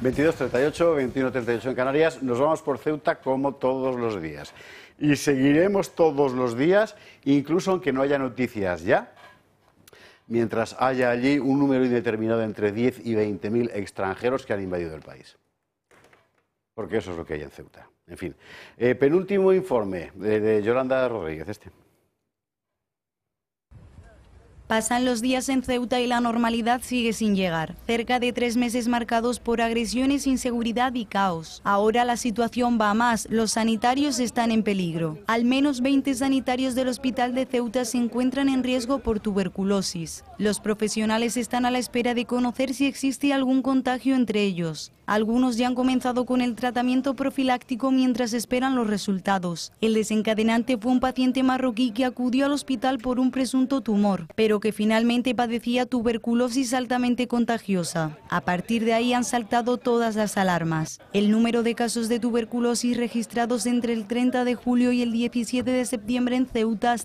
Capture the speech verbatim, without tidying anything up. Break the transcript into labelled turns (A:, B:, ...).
A: veintidós treinta y ocho, veintiuno treinta y ocho en Canarias. Nos vamos por Ceuta como todos los días. Y seguiremos todos los días, incluso aunque no haya noticias ya, mientras haya allí un número indeterminado entre diez y veinte mil extranjeros que han invadido el país. Porque eso es lo que hay en Ceuta. En fin, eh, penúltimo informe de, de Yolanda Rodríguez. Este.
B: Pasan los días en Ceuta y la normalidad sigue sin llegar. Cerca de tres meses marcados por agresiones, inseguridad y caos. Ahora la situación va a más. Los sanitarios están en peligro. Al menos veinte sanitarios del hospital de Ceuta se encuentran en riesgo por tuberculosis. Los profesionales están a la espera de conocer si existe algún contagio entre ellos. Algunos ya han comenzado con el tratamiento profiláctico mientras esperan los resultados. El desencadenante fue un paciente marroquí que acudió al hospital por un presunto tumor, pero que finalmente padecía tuberculosis altamente contagiosa. A partir de ahí han saltado todas las alarmas. El número de casos de tuberculosis registrados entre el treinta de julio y el diecisiete de septiembre en Ceuta